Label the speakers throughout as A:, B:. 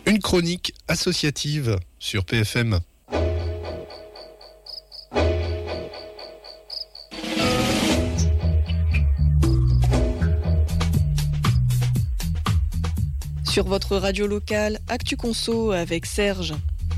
A: Une chronique associative sur PFM.
B: Sur votre radio locale, Actu Conso avec Serge.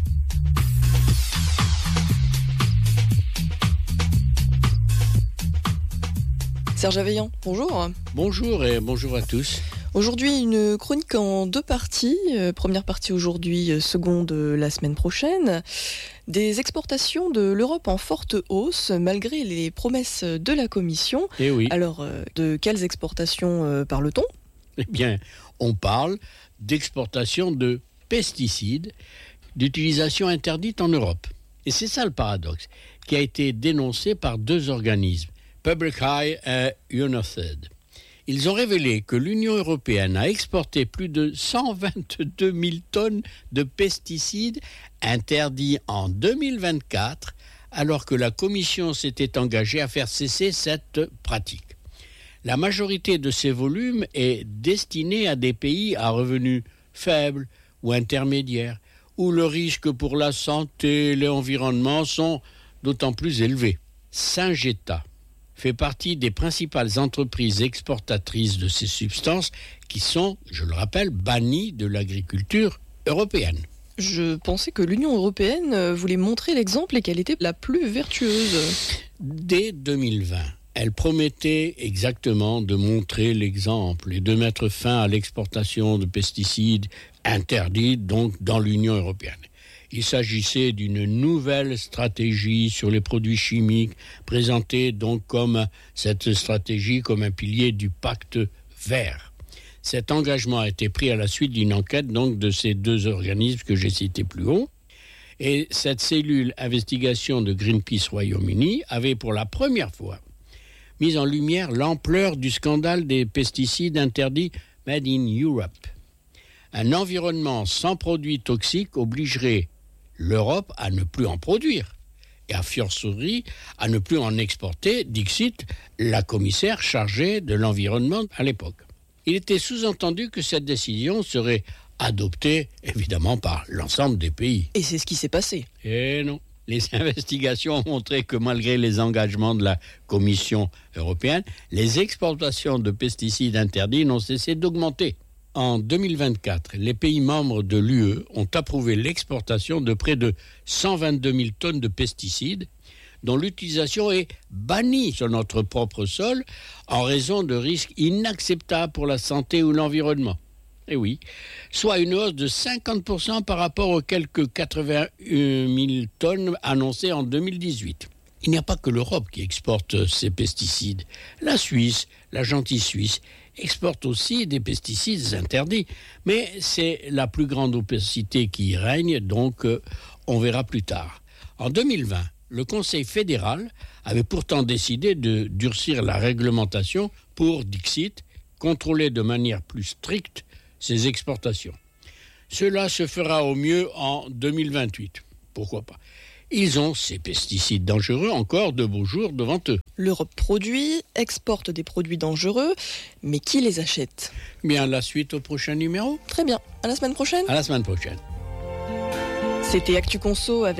B: Serge Aveillant, bonjour.
C: Bonjour et bonjour à tous.
B: Aujourd'hui, une chronique en deux parties. Première partie aujourd'hui, seconde la semaine prochaine. Des exportations de l'Europe en forte hausse, malgré les promesses de la Commission.
C: Eh oui.
B: Alors, de quelles exportations parle-t-on ?
C: Eh bien, on parle d'exportation de pesticides d'utilisation interdite en Europe. Et c'est ça le paradoxe, qui a été dénoncé par deux organismes, Public Eye et UNOCED. Ils ont révélé que l'Union européenne a exporté plus de 122 000 tonnes de pesticides interdits en 2024, alors que la Commission s'était engagée à faire cesser cette pratique. La majorité de ces volumes est destinée à des pays à revenus faibles ou intermédiaires, où le risque pour la santé et l'environnement sont d'autant plus élevés. Syngenta fait partie des principales entreprises exportatrices de ces substances qui sont, je le rappelle, bannies de l'agriculture européenne.
B: Je pensais que l'Union européenne voulait montrer l'exemple et qu'elle était la plus vertueuse.
C: Dès 2020, elle promettait exactement de montrer l'exemple et de mettre fin à l'exportation de pesticides interdits donc dans l'Union européenne. Il s'agissait d'une nouvelle stratégie sur les produits chimiques, présentée donc comme cette stratégie comme un pilier du pacte vert. Cet engagement a été pris à la suite d'une enquête donc de ces deux organismes que j'ai cités plus haut. Et cette cellule investigation de Greenpeace Royaume-Uni avait pour la première fois mis en lumière l'ampleur du scandale des pesticides interdits Made in Europe. Un environnement sans produits toxiques obligerait l'Europe à ne plus en produire et a fortiori à ne plus en exporter, dixit la commissaire chargée de l'environnement à l'époque. Il était sous-entendu que cette décision serait adoptée évidemment par l'ensemble des pays.
B: Et c'est ce qui s'est passé.
C: Et non. Les investigations ont montré que malgré les engagements de la Commission européenne, les exportations de pesticides interdits n'ont cessé d'augmenter. En 2024, les pays membres de l'UE ont approuvé l'exportation de près de 122 000 tonnes de pesticides dont l'utilisation est bannie sur notre propre sol en raison de risques inacceptables pour la santé ou l'environnement. Eh oui, soit une hausse de 50% par rapport aux quelques 81 000 tonnes annoncées en 2018. Il n'y a pas que l'Europe qui exporte ces pesticides. La Suisse, la gentille Suisse, exporte aussi des pesticides interdits. Mais c'est la plus grande opacité qui y règne, donc on verra plus tard. En 2020, le Conseil fédéral avait pourtant décidé de durcir la réglementation pour, dixit, contrôler de manière plus stricte ces exportations. Cela se fera au mieux en 2028. Pourquoi pas ? Ils ont, ces pesticides dangereux, encore de beaux jours devant eux.
B: L'Europe produit, exporte des produits dangereux, mais qui les achète ?
C: Bien, la suite au prochain numéro ?
B: Très bien, à la semaine prochaine.
C: À la semaine prochaine.
B: C'était Actu Conso avec